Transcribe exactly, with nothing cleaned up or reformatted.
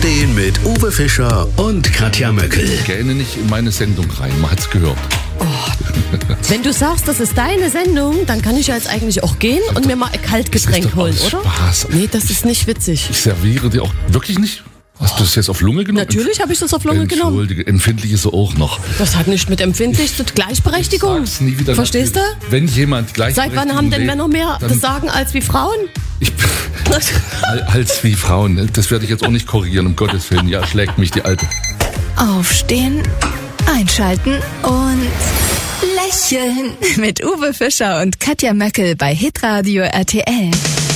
Aufstehen mit Uwe Fischer und Katja Möckel. Gähne nicht in meine Sendung rein, man hat's gehört. Wenn du sagst, das ist deine Sendung, dann kann ich ja jetzt eigentlich auch gehen und mir mal ein Kaltgetränk Das ist doch holen, alles oder? Spaß. Nee, das ist nicht witzig. Ich serviere dir auch wirklich nicht. Hast du das jetzt auf Lunge genommen? Natürlich habe ich das auf Lunge genommen. Entschuldige, empfindlich ist er auch noch. Das hat nicht mit empfindlich zu Gleichberechtigung. Sag's nie wieder. Verstehst du? Wenn jemand gleich. Seit wann haben denn Männer mehr das Sagen als wie Frauen? Ich, als wie Frauen. Das werde ich jetzt auch nicht korrigieren, um Gottes Willen. Ja, schlägt mich die Alte. Aufstehen, einschalten und lächeln mit Uwe Fischer und Katja Möckel bei Hitradio R T L.